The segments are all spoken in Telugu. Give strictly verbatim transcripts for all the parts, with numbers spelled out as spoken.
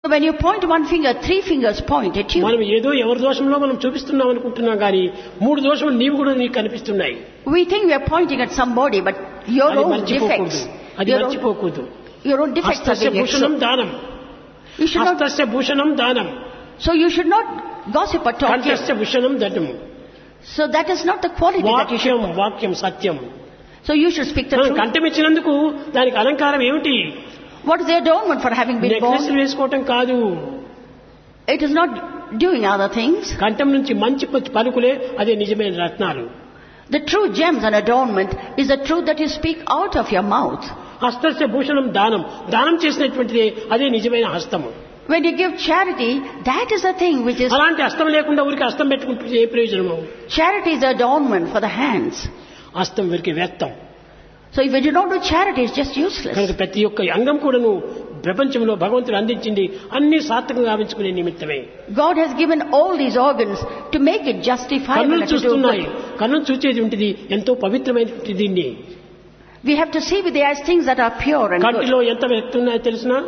When you point one finger, three fingers point at you. మనం ఏదో ఎవరి దోషంలో మనం చూపిస్తున్నాం అనుకుంటున్నాం కానీ మూడు దోషములు నీవు కూడా నీకు కనిపిస్తున్నాయి. We think we are pointing at somebody, but your అది own మర్చిపోకూడదు. defects, అది your own, మర్చిపోకూడదు. your own defects are హస్తస్య being Bhushanam exposed. దానం. You should not, హస్తస్య భూషణం దానం. so you should not gossip or talk. కంఠస్య Bhushanam దటం. So that is not the quality that you వాక్యం should. వాక్యం సత్యం. So you should speak the మనం truth. కంఠం ఇచ్చినందుకు దానికి అలంకారం ఏమిటి? What is the adornment for having been necklace born? వేసుకోవటం కాదు. It is not doing other things. కంఠం నుంచి మంచి పలుకులే అదే నిజమైన రత్నాలు. The true gems and adornment is the truth that you speak out of your mouth. హస్తస్య Bhushanam దానం. దానం చేసినటువంటిదే అదే నిజమైన హస్తము. When you give charity, that is the thing which is... అలాంటి హస్తం లేకుండా ఊరికి హస్తం పెట్టుకుంటే ఏ ప్రయోజనము? Charity is the adornment for the hands. హస్తం వీరికి వ్యర్థం. So if you do not do charity, it's just useless. కనుక ప్రతి ఒక్క అంగం కూడాను ప్రపంచంలో భగవంతుడు అందించింది అన్ని సార్థకంగా గావించుకునే నిమిత్తమే. God has given all these organs to make it justifiable కన్నులు and to do చూస్తున్నాయి. good. కన్నులు చూచేది ఉంటుంది ఎంతో పవిత్రమైనటువంటి దీన్ని. We have to see with the eyes things that are pure and good. కంటిలో ఎంత వ్యక్తి ఉన్నాయో తెలుసునా?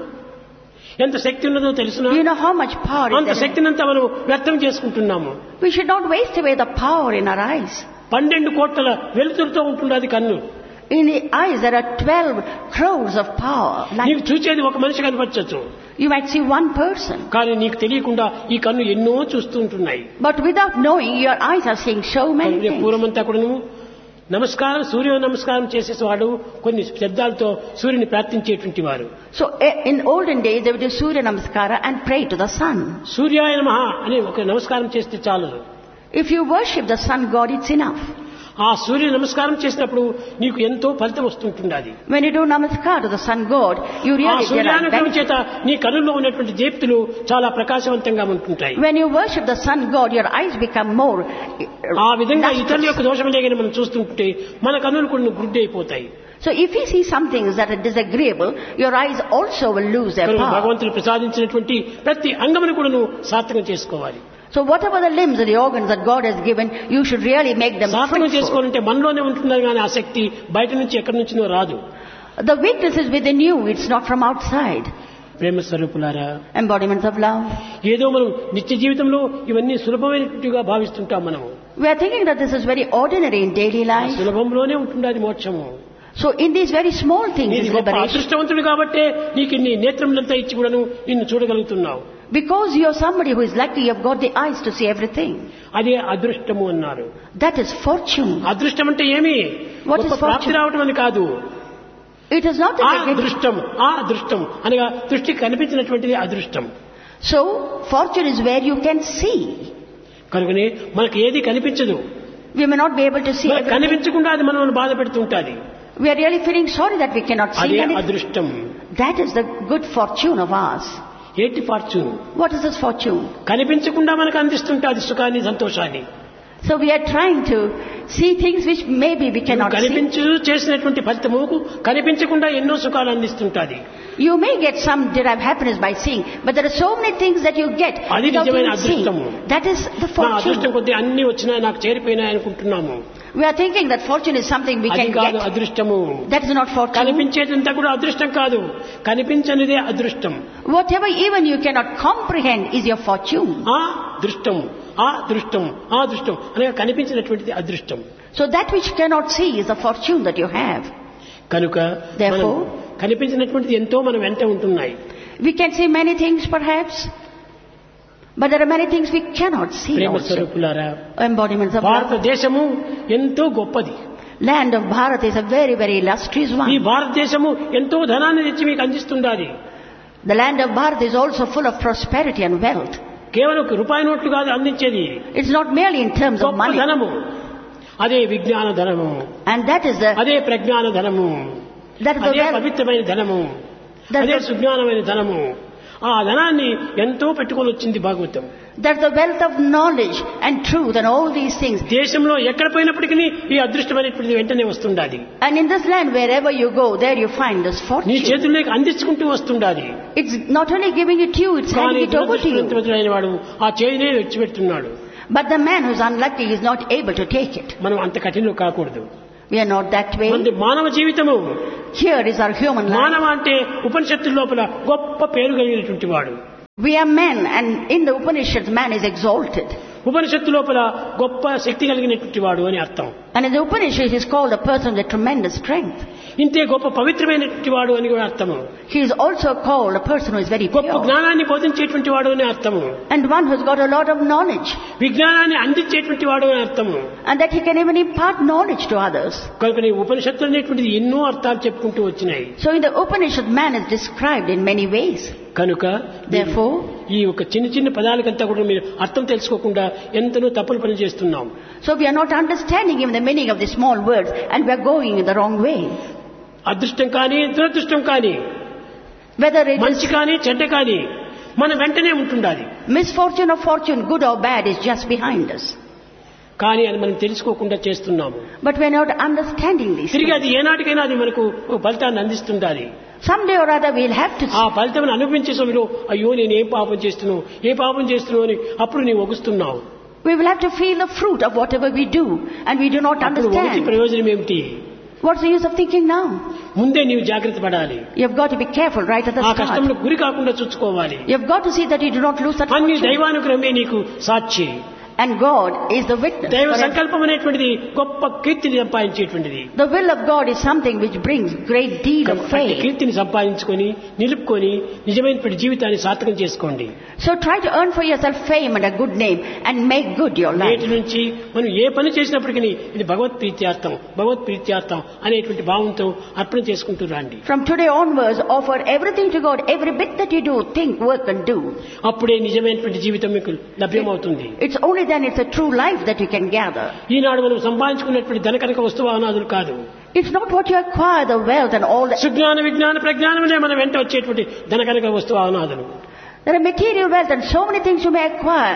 ఎంత శక్తి ఉన్నదో తెలుసునా? Do you know how much power అంత is there? శక్తినంతా మనం వ్యర్థం చేసుకుంటున్నాము. We should not waste away the power in our eyes. పన్నెండు కోట్ల వెలుతురుతో ఉంటున్నది కన్ను. In the eyes there are twelve crores of power. నీకు Like చూచేది ఒక మనిషి కనిపించచ్చు. you might see one person, కానీ నీకు తెలియకుండా ఈ కన్ను ఎన్నో చూస్తూ ఉంటున్నాయి. but without knowing, your eyes are seeing so many కనుక things. పూర్వమంతా కూడాను నమస్కారం సూర్య నమస్కారం చేసేవాడు కొన్ని శబ్దాలతో సూర్యుని ప్రార్థించేటువంటి వారు. So eh, in olden days they would do Surya Namaskara and pray to the sun. సూర్యాయ నమః అని ఒక నమస్కారం చేస్తే చాలదు. If you worship the sun god, it's enough. ఆ సూర్య నమస్కారం చేసినప్పుడు నీకు ఎంతో ఫలితం వస్తుంటున్నది. When you do Namaskar to the sun god, you ఆ really get a సూర్యానుగ్రహం benefit. చేత నీ కన్నుల్లో ఉన్నటువంటి దీప్తులు చాలా ప్రకాశవంతంగా ఉంటుంటాయి. When you worship the sun god, your eyes become more ఆ విధంగా lustrous. ఇతరుల యొక్క దోషం లేదని మనం చూస్తుంటే మన కన్నులు కొన్ని గుడ్డి అయిపోతాయి. So if you see some things that are disagreeable, your eyes also will lose their కనుక power. భగవంతుడు ప్రసాదించినటువంటి ప్రతి అంగమును కూడా నువ్వు సార్థకం చేసుకోవాలి. So whatever the limbs and the organs that God has given, you should really make them సార్థకం fruitful. చేసుకోవాలంటే మనలోనే ఉంటున్నారు కానీ ఆ శక్తి బయట నుంచి ఎక్కడి నుంచినో రాదు. The weakness is within you, it's not from outside. ప్రేమ స్వరూపులారా, Embodiments of love. ఏదో మనం నిత్య జీవితంలో ఇవన్నీ సులభమైనట్టుగా భావిస్తుంటాం. మనము We are thinking that this is very ordinary in daily ఆ life. సులభంలోనే ఉంటున్నది మోక్షము. So in these very small things నీది is గొప్ప liberation. అదృష్టవంతుడు కాబట్టే నీకు ఇన్ని నేత్రములంతా ఇచ్చి కూడాను నిన్ను చూడగలుగుతున్నావు. Because you are somebody who is lucky, you have got the eyes to see everything. అదే అదృష్టము అన్నారు. That is fortune. అదృష్టం అంటే ఏమి? What is గొప్ప ప్రాప్తి fortune? రావటం అని కాదు. It is not ఆ that we get... దృష్టం ఆ దృష్టం అనగా దృష్టికి కనిపించినటువంటిది అదృష్టం. So fortune is where you can see. కనుకనే మనకు ఏది కనిపించదు. We may not be able to see మనకు everything. కనిపించకుండా అది మనల్ని బాధ పెడుతుంటాది. We are really feeling sorry that we cannot see అదే anything. అదృష్టం. That is the good fortune of ours. ఏంటి fortune? What is this fortune? కనిపించకుండా మనకు అందిస్తుంటాది సుఖాన్ని సంతోషాన్ని. So we are trying to see things which maybe we cannot see. కనిపించు చేసినటువంటి ఫలితము కనిపించకుండా ఎన్నో సుఖాలు అందిస్తుంటాది. You may get some derived happiness by seeing, but there are so many things that you get అది without నిజమైన even seeing. అదృష్టము. That is the నా అదృష్టం fortune. కొద్దీ అన్ని వచ్చినాయి నాకు చేరిపోయినాయి అనుకుంటున్నాము. We are thinking that fortune is something we అది can కాదు get. అదృష్టము. That is not fortune. కనిపించేదంతా కూడా అదృష్టం కాదు, కనిపించనిదే అదృష్టం. Whatever even you cannot comprehend is your fortune. ఆ దృష్టం ఆ దృష్టం ఆ దృష్టం అనగా కనిపించినటువంటిది అదృష్టం. So that which cannot see is the fortune that you have. కనుక Therefore, మనం కనిపించినటువంటిది ఎంతో మనం వెంట ఉంటున్నాయి. we can see many things perhaps, but there are many things we cannot see Prema also. స్వరూపులారా, Embodiments of love. భారతదేశము ఎంతో గొప్పది. Land of Bharat is a very, very illustrious ఈ one. భారతదేశము ఎంతో ధనాన్ని తెచ్చి మీకు అందిస్తుండాలి. The land of Bharat is also full of prosperity and wealth. కేవలం రూపాయి నోట్లు కాదు అందించేది, It's not merely in terms of గొప్ప money. ధనము. అదే విజ్ఞాన ధనము, And that is the, అదే ప్రజ్ఞాన ధనము, that is the అదే wealth. పవిత్రమైన ధనము, That's అదే the- సుజ్ఞానమైన ధనము. ఆ ధనాన్ని ఎంతో పెట్టుకొని వచ్చింది Bhagavatam. That's the wealth of knowledge and truth and all these things. దేశంలో ఎక్కడ పోయినప్పటికీ ఈ అదృష్టమైనటువంటిది వెంటనే వస్తుండాలి. And in this land, wherever you go, there you find this నీ fortune. చేతుల్లోకి అందించుకుంటూ వస్తుండాలి. It's not only giving it to you, it's కానీ handing it over to you. దురదృష్టవంతుడైన వాడు ఆ చేయినే విడిచిపెడుతున్నాడు. But the man who's unlucky is not able to take it. మనం అంత కఠినం కాకూడదు. We are not that way. మనది మానవ జీవితము. Here is our human life. మానవ అంటే ఉపనిషత్తు లోపల గొప్ప పేరు కలిగినటువంటి వాడు. We are men, and in the Upanishads man is exalted. ఉపనిషత్తు లోపల గొప్ప శక్తి కలిగినటువంటి వాడు అని అర్థం. And in the Upanishads he is called a person with tremendous strength. ఇంతే గొప్ప పవిత్రమైనటువంటి వాడు అని కూడా అర్థము. He is also called a person who is very గొప్ప pure. జ్ఞానాన్ని బోధించేటువంటి వాడు అని అర్థము. And one who has got a lot of knowledge. విజ్ఞానాన్ని అందించేటువంటి వాడు అని అర్థము. And that he can even impart knowledge to others. కనుక ఈ ఉపనిషత్తులు అనేటువంటిది ఎన్నో అర్థాలు చెప్పుకుంటూ వచ్చినాయి. So in the Upanishad man is described in many ways. కనుక Therefore, ఈ ఒక చిన్న చిన్న పదాలకంతా కూడా మీరు అర్థం తెలుసుకోకుండా ఎంతనో తప్పులు పని చేస్తున్నాం. so we are not understanding even the meaning of the small words, and we are going in the wrong way. అదృష్టం కానీ దురదృష్టం కానీ Whether it మంచి is కానీ చెడ్డ కానీ మన వెంటనే ఉంటుండాలి. misfortune or fortune, good or bad, is just behind us. కానీ అది మనం తెలుసుకోకుండా చేస్తున్నాము. But we are not understanding these తిరిగి things. అది ఏనాటికైనా అది మనకు ఒక ఫలితాన్ని అందిస్తుండాలి. Someday or other we'll have to ఆ ఫలితం అనుభవించే సమయంలో అయ్యో నేను ఏం పాపం చేస్తున్నావు ఏ పాపం చేస్తున్నావు అని అప్పుడు నీవు ఒగుస్తున్నావు. we will have to feel the fruit of whatever we do, and we do not అప్పుడు ఒకటి understand. ప్రయోజనం ఏమిటి? What's the use of thinking now? ముందే నీవు జాగ్రత్త పడాలి. You have got to be careful right at the ఆ start. కష్టంలో గురి కాకుండా చూసుకోవాలి. You have got to see that you do not lose that అన్ని fortune. దైవానుగ్రహమే నీకు సాక్షి. And God is the witness. దైవ for everything. సంకల్పం అనేటువంటిది గొప్ప కీర్తిని సంపాదించేటువంటిది. The will of God is something which brings great deal of అట్టి faith. కీర్తిని సంపాదించుకొని నిలుపుకొని నిజమైనటువంటి జీవితాన్ని సార్థకం చేసుకోండి. So try to earn for yourself fame and a good name and make good your life. నేటి నుంచి మనం ఏ పని చేసినప్పటికీ ఇది భగవత్ ప్రీత్యార్థం భగవత్ ప్రీత్యార్థం అనేటువంటి భావంతో అర్పణ చేసుకుంటూ రండి. From today onwards, offer everything to God. Every bit that you do, think, work and do. అప్పుడే నిజమైనటువంటి జీవితం మీకు లభ్యమవుతుంది. It's only then it's a true life that you can gather. ఈనాడు మనం సంపాదించుకున్నటువంటి ధనకనక వస్తువాహనాదులు కాదు. It's not what you acquire, the wealth and all that. Sujnana విజ్ఞాన ప్రజ్ఞానమే మన వెంట వచ్చేటువంటి ధనకనక వస్తువాహనాదులు. There are material wealth and so many things you may acquire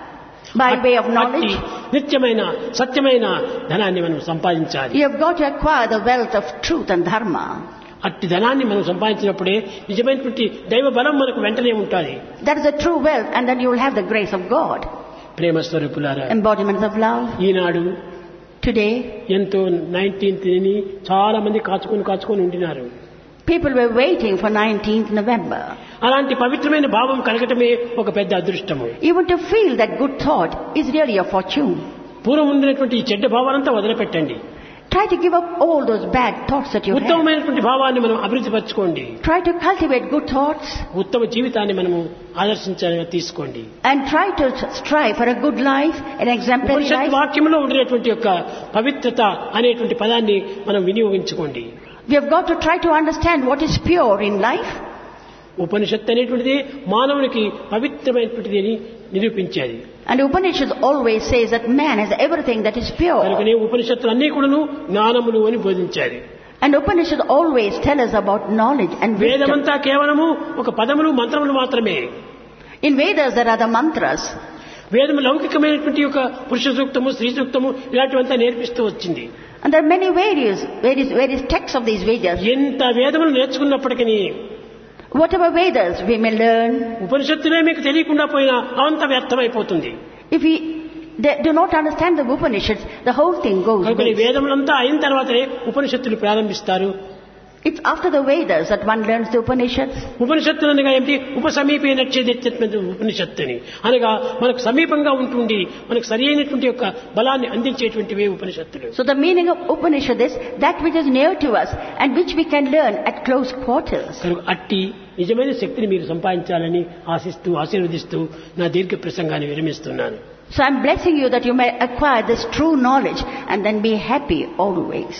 by way of knowledge. నిత్యమైన సత్యమైన ధనాన్ని మనం సంపాదించాలి. You have got to acquire the wealth of truth and dharma. అట్టి ధనాన్ని మనం సంపాదించినప్పుడే నిజమైనటువంటి దైవ బలం మనకు వెంటనే ఉంటుంది. That is a true wealth, and then you will have the grace of God. ప్రేమ స్వరూపులారా, Embodiments of love. Eenadu Today, ఎంతో నైన్టీన్త్ ని చాలా మంది కాచుకొని కాచుకొని ఉండినారు. people were waiting for nineteenth November. అలాంటి పవిత్రమైన భావం కలగటమే ఒక పెద్ద అదృష్టము. Even to feel that good thought is really a fortune. పూర్వం ఉండినటువంటి ఈ చెడ్డ భావాలంతా వదిలిపెట్టండి. Try to give up all those bad thoughts that you have. ఉత్తమమైనటువంటి భావాన్ని మనం అభివృద్ధి పరచుకోండి. Try to cultivate good thoughts. ఉత్తమ జీవితాన్ని మనము ఆదర్శించాలని తీసుకోండి. And try to strive for a good life, an exemplary Upanishad life. వాక్యంలో ఉండినటువంటి యొక్క పవిత్రత అనేటువంటి పదాన్ని మనం వినియోగించుకోండి. We have got to try to understand what is pure in life. ఉపనిషత్తు అనేటువంటిది మానవునికి పవిత్రమైనటువంటిది అని నిరూపించేది. And Upanishad always says that man has everything that is pure. కనుకనే ఉపనిషత్తులు అన్ని కూడాను జ్ఞానములు అని బోధించారు. And Upanishad always tell us about knowledge and wisdom. వేదమంతా కేవలము ఒక పదములు మంత్రములు మాత్రమే. In Vedas there are the mantras. వేదము లౌకికమైనటువంటి ఒక పురుష సూక్తము స్త్రీ సూక్తము ఇలాంటివంతా నేర్పిస్తూ వచ్చింది. And there are many various, various, various texts of these Vedas. ఎంత వేదములు నేర్చుకున్నప్పటికీ Whatever Vedas we may learn, ఉపనిషత్తులే మీకు తెలియకుండా పోయినా అంత వ్యర్థమైపోతుంది. if we they do not understand the Upanishads, the whole thing goes కనుక waste. వేదములంతా అయిన తర్వాతనే ఉపనిషత్తులు ప్రారంభిస్తారు. It's after the Vedas that one learns the Upanishads. ఉపనిషత్తులు అనగా ఏమిటి? ఉపసమీపే నచ్చేది ఉపనిషత్తుని అనగా మనకు సమీపంగా ఉంటుండి మనకు సరి అయినటువంటి యొక్క బలాన్ని అందించేటువంటివే ఉపనిషత్తులు. So the meaning of Upanishad is that which is near to us and which we can learn at close quarters. కనుక అట్టి నిజమైన శక్తిని మీరు సంపాదించాలని ఆశిస్తూ ఆశీర్వదిస్తూ నా దీర్ఘ ప్రసంగాన్ని విరమిస్తున్నాను. So I'm blessing you that you may acquire this true knowledge and then be happy always.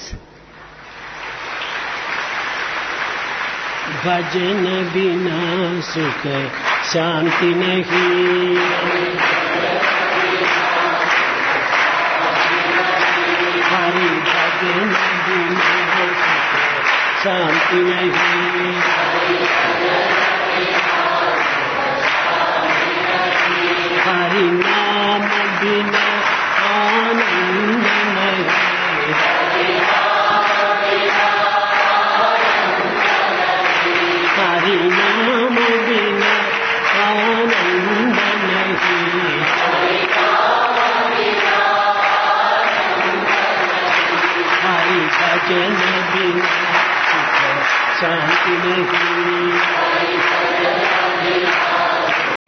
भजन बिना सुख शांति नहीं, हरि भजन बिना सुख शांति नहीं, हरि नाम बिना आनंद नहीं, हरि नाम बिना आनंद नहीं, हरि भजन बिना सुख शांति नहीं.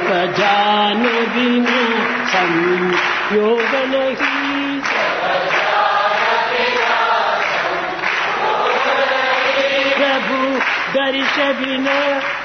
जान बिना संयोग नहीं, प्रभु दर्श बिना